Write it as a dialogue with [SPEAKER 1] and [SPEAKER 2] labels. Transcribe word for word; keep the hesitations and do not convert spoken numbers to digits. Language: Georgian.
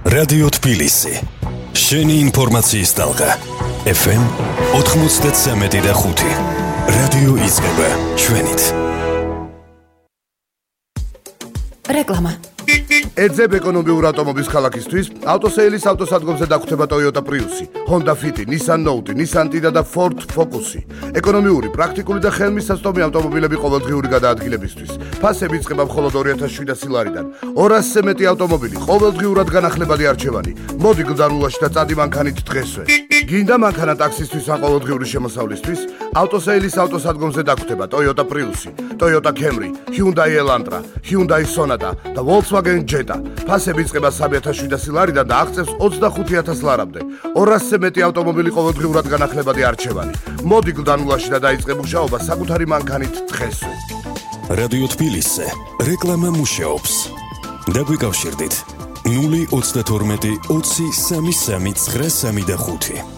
[SPEAKER 1] რადიო თბილისი. შენი ინფორმაციის ტალღა. ეფ ემ ოცდასამი და ხუთი. რადიო იწყება ჩვენით.
[SPEAKER 2] რეკლამა.
[SPEAKER 3] ეძებ ეკონომიურ ავტომობილის ქალაქისთვის ავტოსეილის ავტოსადგომზე დაგხვდება Toyota Prius, Honda Fit, Nissan Note, Nissan Tiida და Ford Focus. ეკონომიური, პრაქტიკული და ხელმისაწვდომი ავტომობილები ყოველდღიური გადაადგილებისთვის. ფასები იწყება მხოლოდ ორი ათას შვიდასი ლარიდან. ორასზე მეტი ავტომობილი, ყოველდღიურად განახლებადი არჩევანი. მოდი გლდანულაში და წადი მანქანით დღესვე. გინდა მანქანა ტაქსისთვის ან ყოველდღიური შემოსავლისთვის? ავტოსეილის ავტოსადგომზე დაგხვდება Toyota Prius, Toyota Camry, Hyundai Elantra, Hyundai Sonata და Volkswagen Jetta. ფასები იწყება სამი ათას შვიდასი ლარიდან და აღწევს ოცდახუთი ათას ლარამდე. ორასზე მეტი ავტომობილი ყოველდღიურად განახლებადი არჩევანი. მოდი გლდანულაში და დაიწყე მუშაობა საკუთარი მანქანით დღესვე.
[SPEAKER 1] რადიო თბილისზე რეკლამა მუშაობს. დაგვიკავშირდით ნული ოცდათორმეტი ოცი სამი სამი ცხრა სამი და ხუთი.